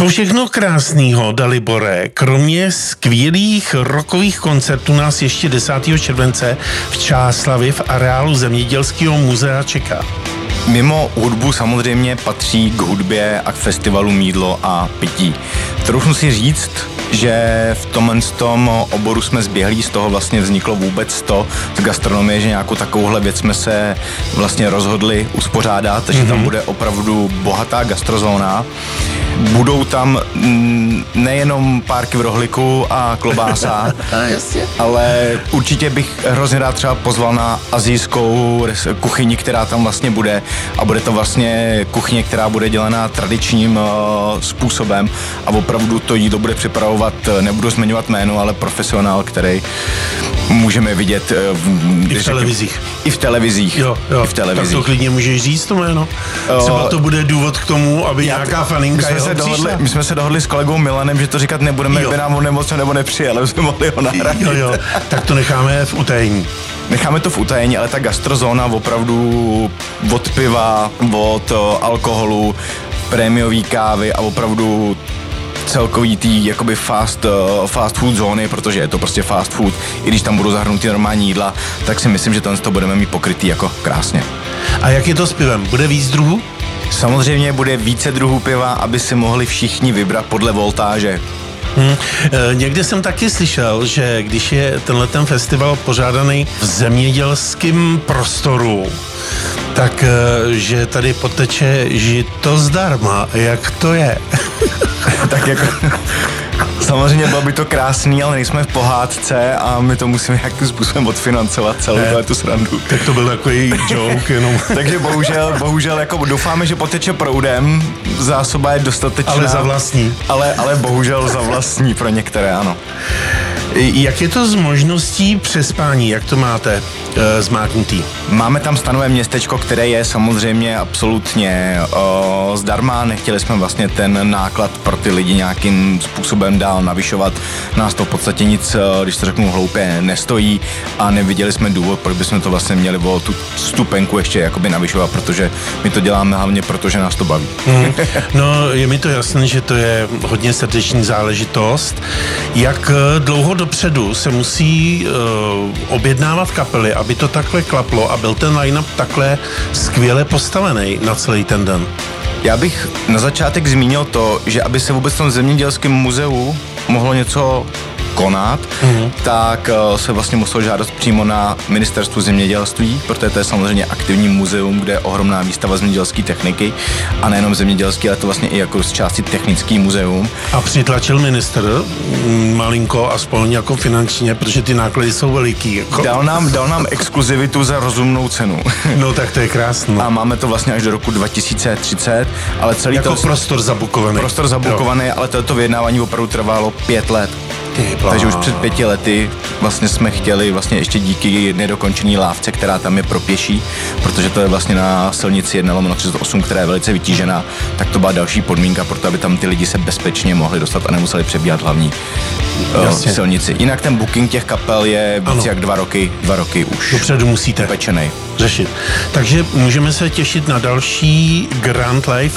Co všechno krásného, Dalibore, kromě skvělých rockových koncertů nás ještě 10. července v Čáslavi v areálu Zemědělského muzea čeká? Mimo hudbu samozřejmě patří k hudbě a k festivalu jídlo a pití. Trochu si říct, že v tom oboru jsme zběhlí, z toho vlastně vzniklo vůbec to z gastronomie, že nějakou takovouhle věc jsme se vlastně rozhodli uspořádat, takže tam bude opravdu bohatá gastrozóna. Budou tam nejenom párky v rohlíku a klobása, ale určitě bych hrozně rád třeba pozval na asijskou kuchyni, která tam vlastně bude, a bude to vlastně kuchyně, která bude dělaná tradičním způsobem a opravdu to jídlo bude připravovat, nebudu zmiňovat jméno, ale profesionál, který můžeme vidět i v televizích. I v televizích. Jo, I v televizích. Tak to klidně můžeš říct to jméno. Třeba to bude důvod k tomu, aby nějaká faninka my jsme se dohodli s kolegou Milanem, že to říkat nebudeme, kdyby nám on nemocno nebo nepřijel, ale jsme mohli ho nahradit. Jo, tak to necháme v utajení. Necháme to v utajení, ale ta gastrozóna opravdu od piva, od alkoholu, prémiový kávy a opravdu celkový tý jakoby fast food zóny, protože je to prostě fast food, i když tam budou zahrnutý normální jídla, tak si myslím, že to budeme mít pokrytý jako krásně. A jak je to s pivem? Bude víc druhů? Samozřejmě bude více druhů piva, aby si mohli všichni vybrat podle voltáže. Někde jsem taky slyšel, že když je tenhleten festival pořádaný v zemědělském prostoru, tak že tady poteče žito zdarma. Jak to je? Tak jako... Samozřejmě bylo by to krásný, ale nejsme v pohádce a my to musíme nějakým způsobem odfinancovat celou tu srandu. Tak to byl takový joke jenom. Takže bohužel jako doufáme, že poteče proudem, zásoba je dostatečná. Ale za vlastní. Ale bohužel za vlastní pro některé, ano. Jak je to s možností přespání, jak to máte zmáknutý? Máme tam stanové městečko, které je samozřejmě absolutně zdarma. Nechtěli jsme vlastně ten náklad pro ty lidi nějakým způsobem dál navyšovat. Nás to v podstatě nic, když to řeknu hloupě, nestojí a neviděli jsme důvod, proč bychom to vlastně měli o tu stupenku ještě jakoby navyšovat, protože my to děláme hlavně proto, že nás to baví. No, je mi to jasné, že to je hodně srdeční záležitost. Jak dlouho dopředu se musí objednávat kapely, aby to takhle klaplo a byl ten line-up takhle skvěle postavený na celý ten den? Já bych na začátek zmínil to, že aby se vůbec v tom zemědělském muzeu mohlo něco konat, tak se vlastně musel žádat přímo na ministerstvu zemědělství, protože to je samozřejmě aktivní muzeum, kde je ohromná výstava zemědělské techniky a nejenom zemědělský, ale to vlastně i jako z části technický muzeum. A přitlačil ministr malinko aspoň jako finančně, protože ty náklady jsou veliký. Jako. Dal nám exkluzivitu za rozumnou cenu. No tak to je krásné. A máme to vlastně až do roku 2030, ale celý jako to... prostor zabukovaný. Prostor zabukovaný, ale toto vyjednávání opravdu trvalo 5 let. Takže už před 5 lety vlastně jsme chtěli vlastně ještě díky nedokončené lávce, která tam je pro pěší, protože to je vlastně na silnici 1/38, která je velice vytížená, tak to byla další podmínka pro to, aby tam ty lidi se bezpečně mohli dostat a nemuseli přebíhat hlavní silnici. Jinak ten booking těch kapel je víc jak 2 roky už. Dopředu musíte upečenej. řešit. Takže můžeme se těšit na další Grand Live